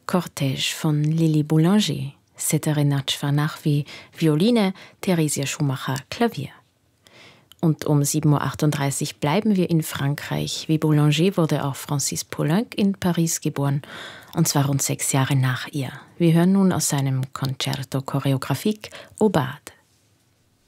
Cortège von Lili Boulanger, Setarena Czwarnachwi, Violine, Theresia Schumacher, Klavier. Und um 7:38 Uhr bleiben wir in Frankreich. Wie Boulanger wurde auch Francis Poulenc in Paris geboren, und zwar rund 6 Jahre nach ihr. Wir hören nun aus seinem Concerto Chorégraphique Aubade.